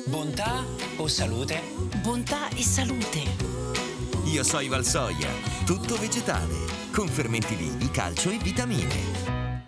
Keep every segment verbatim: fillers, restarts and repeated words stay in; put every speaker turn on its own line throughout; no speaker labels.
Bontà o salute?
Bontà e salute.
Io sono Valsoia, tutto vegetale, con fermenti vivi, calcio e vitamine.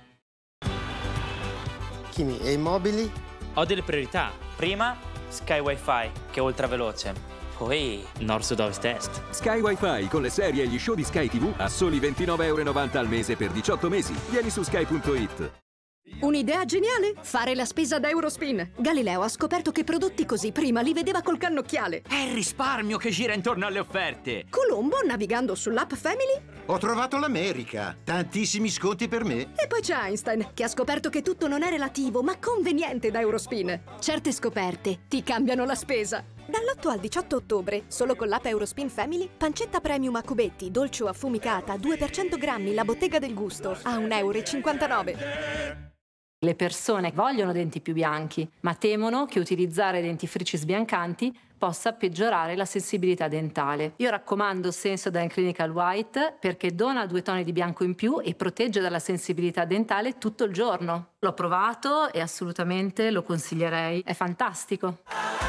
Kimi, e i mobili?
Ho delle priorità. Prima, Sky Wi-Fi, che è ultra veloce. Poi, Nord Sud Ovest Est.
Sky Wi-Fi con le serie e gli show di Sky tivù a soli ventinove e novanta euro al mese per diciotto mesi. Vieni su sky punto it.
Un'idea geniale? Fare la spesa da Eurospin. Galileo ha scoperto che prodotti così prima li vedeva col cannocchiale.
È il risparmio che gira intorno alle offerte.
Colombo, navigando sull'app Family.
Ho trovato l'America. Tantissimi sconti per me.
E poi c'è Einstein, che ha scoperto che tutto non è relativo, ma conveniente da Eurospin. Certe scoperte ti cambiano la spesa. Dall'otto al diciotto ottobre, solo con l'app Eurospin Family, pancetta premium a cubetti, dolce o affumicata, due per cento grammi, la bottega del gusto, a un euro e cinquantanove.
Le persone vogliono denti più bianchi, ma temono che utilizzare dentifrici sbiancanti possa peggiorare la sensibilità dentale. Io raccomando Sensodyne Clinical White perché dona due toni di bianco in più e protegge dalla sensibilità dentale tutto il giorno. L'ho provato e assolutamente lo consiglierei. È fantastico.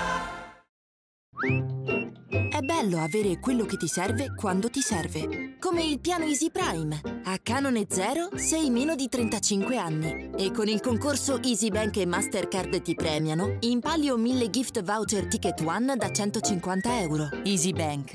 È bello avere quello che ti serve quando ti serve. Come il piano Easy Prime. A canone zero sei meno di trentacinque anni. E con il concorso Easy Bank e Mastercard ti premiano, in palio mille gift voucher Ticket One da centocinquanta euro. Easy Bank.